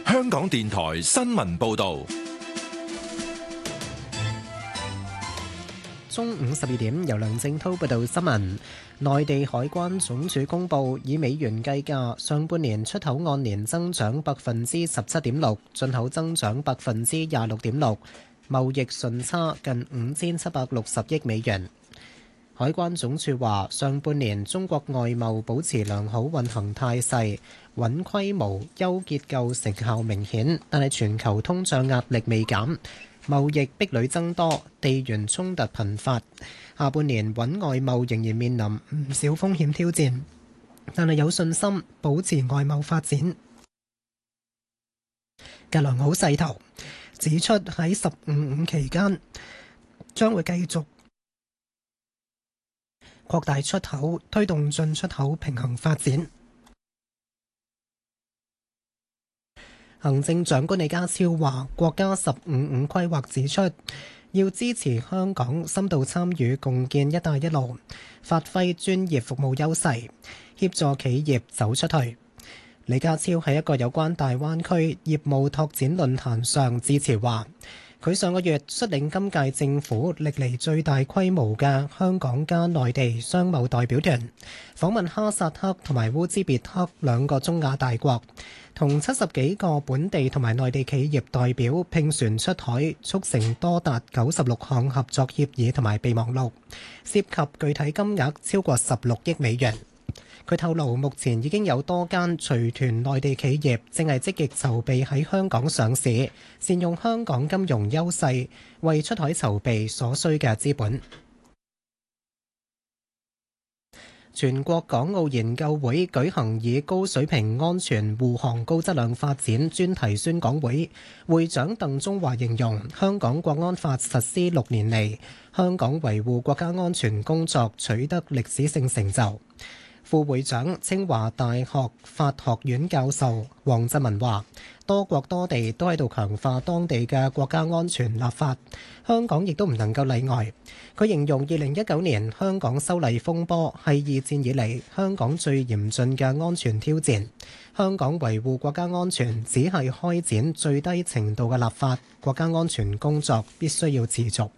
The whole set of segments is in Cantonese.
香港電台新聞報道。 中午12點，由梁正滔報道新聞。內地海關總署公佈，以美元計價，上半年出口按年增長17.6%，進口增長26.6%，貿易順差近5760億美元。海關總署話，上半年中國外貿保持良好運行態勢，穩規模、優結構成效明顯，但係全球通脹壓力未減。貿易壁壘增多，地緣衝突頻發，下半年穩外貿仍然面臨唔少風險挑戰，但係有信心保持外貿發展嘅良好勢頭。指出喺15期間將會繼續擴大出口，推動進出口平衡發展。行政長官李家超話，國家15規劃指出，要支持香港深度參與共建一帶一路，發揮專業服務優勢，協助企業走出去。李家超喺一個有關大灣區業務拓展論壇上致辭話，佢上個月率領今屆政府歷嚟最大規模嘅香港加內地商貿代表團訪問哈薩克同埋烏茲別克兩個中亞大國，同70幾個本地同埋內地企業代表拼船出海，促成多達96項合作協議同埋備忘錄，涉及具體金額超過16億美元。佢透露，目前已經有多間隨團內地企業正係積極籌備喺香港上市，善用香港金融優勢，為出海籌備所需嘅資本。全國港澳研究會舉行以高水平安全護航高質量發展專題宣講會，會長鄧中華形容香港國安法實施6年嚟，香港維護國家安全工作取得歷史性成就。副會長清華大學法學院教授黃振文話，多國多地都喺度強化當地嘅國家安全立法，香港亦都唔能夠例外。佢形容2019年香港修例風波係二戰以嚟香港最嚴峻嘅安全挑戰，香港維護國家安全只係開展最低程度嘅立法，國家安全工作必須要持續。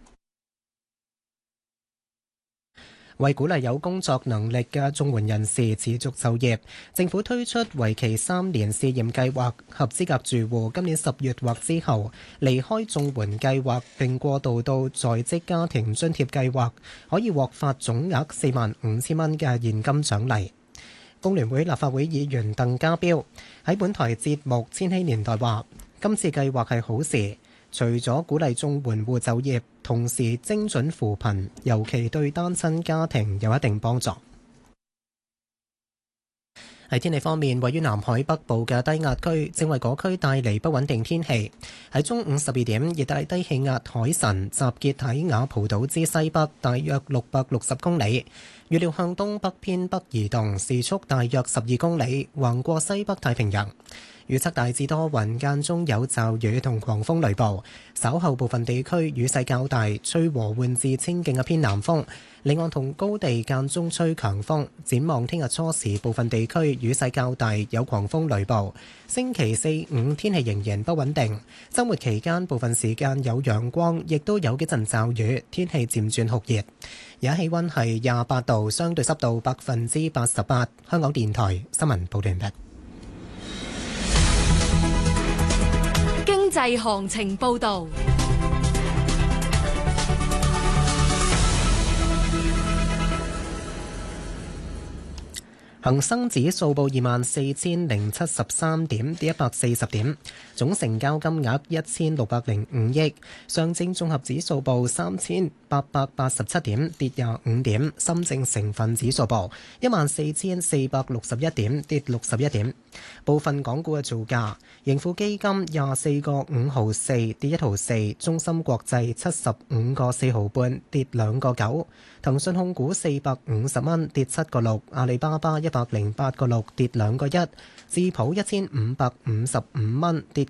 為鼓勵有工作能力嘅綜援人士持續就業，政府推出為期3年試驗計劃，合資格住戶今年10月或之後離開綜援計劃並過渡到在職家庭津貼計劃，可以獲發總額45,000蚊嘅現金獎勵。工聯會立法會議員鄧家彪喺本台節目《千禧年代》話，今次計劃係好事。除咗鼓勵綜援戶就業，同時精準扶貧，尤其對單親家庭有一定幫助。喺天氣方面，位於南海北部嘅低壓區正為嗰區帶嚟不穩定天氣。喺中午12點，熱帶低氣壓海神集結喺雅蒲島之西北，大約660公里，預料向東北偏北移動，時速大約12公里，橫過西北太平洋。預測大致多雲，間中有驟雨同狂風雷暴，稍後部分地區雨勢較大，吹和緩至清勁嘅偏南風。離岸同高地間中吹強風。展望聽日初時，部分地區雨勢較大，有狂風雷暴。星期4、5天氣仍然不穩定。週末期間部分時間有陽光，亦都有幾陣驟雨，天氣漸轉酷熱。而家氣溫係28度，相對濕度88%。香港電台新聞報道完畢。 經濟行情報導。 恒生指數報24,073點，跌140點，總成交金額1,605億。上證綜合指數報3,887點，跌25點。深證成分指數報14,461點，跌61點。部分港股嘅造價：盈富基金24個5毫4，跌1毫4；中芯國際75個4毫半，跌2個9；騰訊控股450蚊，跌7個6；阿里巴巴108個6，跌2個1；智普1555蚊，跌